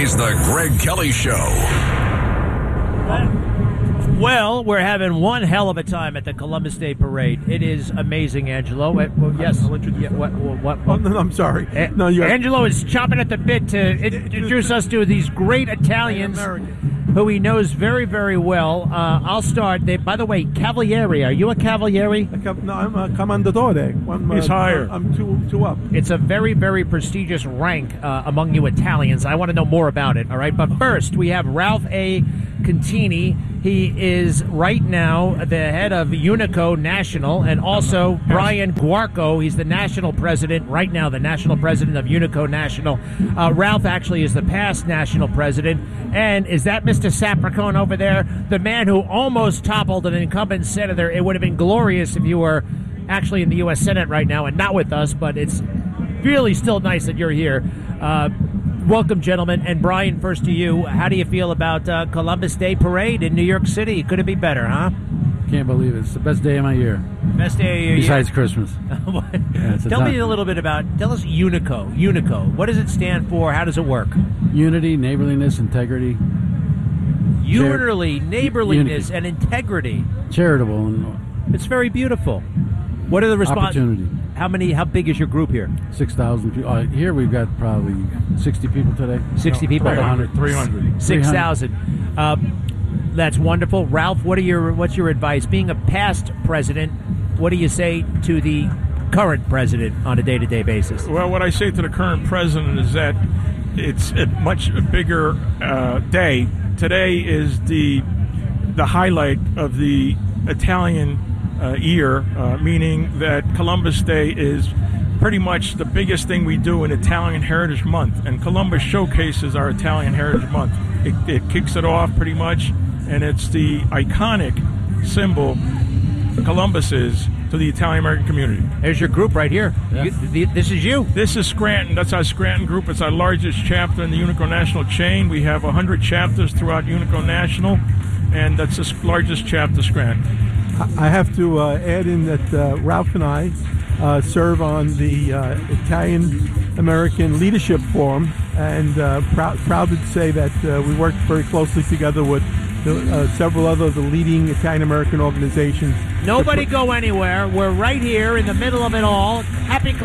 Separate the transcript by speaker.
Speaker 1: is the Greg Kelly Show.
Speaker 2: Well, we're having one hell of a time at the Columbus Day Parade. It is amazing, Angelo. Yes.
Speaker 3: I'll introduce
Speaker 2: Yeah, what?
Speaker 3: Oh, no, I'm sorry. No,
Speaker 2: Angelo is chomping at the bit to introduce us to these great Italians who he knows very, very well. I'll start. By the way, Cavaliere. Are you a Cavaliere?
Speaker 3: No, I'm a Commendatore.
Speaker 4: He's higher.
Speaker 3: I'm two up.
Speaker 2: It's a very, very prestigious rank among you Italians. I want to know more about it, all right? But first, we have Ralph A. Contini. He is right now the head of Unico National, and also Brian Guarco. He's the national president right now, the national president of Unico National. Ralph actually is the past national president. And is that Mr. Sapricone over there, the man who almost toppled an incumbent senator? It would have been glorious if you were actually in the U.S. Senate right now and not with us, but it's really still nice that you're here. Welcome, gentlemen. And Brian, first to you. How do you feel about Columbus Day Parade in New York City? Could it be better, huh?
Speaker 5: Can't believe it. It's the best day of my year.
Speaker 2: Best day of your
Speaker 5: Besides
Speaker 2: year.
Speaker 5: Christmas.
Speaker 2: Tell me a little bit tell us Unico. Unico. What does it stand for? How does it work?
Speaker 5: Unity, neighborliness, integrity.
Speaker 2: Neighborliness, and integrity.
Speaker 5: Charitable. And
Speaker 2: it's very beautiful. What are the
Speaker 5: opportunity.
Speaker 2: How big is your group here?
Speaker 5: 6,000 people. Here we've got probably 60 people today.
Speaker 2: 60 people?
Speaker 4: 300.
Speaker 2: 6,000. That's wonderful. Ralph, what's your advice? Being a past president, what do you say to the current president on a day-to-day basis?
Speaker 4: Well, what I say to the current president is that it's a much bigger day. Today is the highlight of the Italian year, meaning that Columbus Day is pretty much the biggest thing we do in Italian Heritage Month, and Columbus showcases our Italian Heritage Month. It kicks it off pretty much, and it's the iconic symbol Columbus is to the Italian-American community.
Speaker 2: There's your group right here.
Speaker 5: Yeah.
Speaker 2: This is you.
Speaker 4: This is Scranton. That's our Scranton group. It's our largest chapter in the Unico National chain. We have 100 chapters throughout Unico National, and that's the largest chapter, Scranton.
Speaker 3: I have to add in that Ralph and I serve on the Italian American Leadership Forum, and proud to say that we work very closely together with several other the leading Italian American organizations.
Speaker 2: Nobody go anywhere. We're right here in the middle of it all. Happy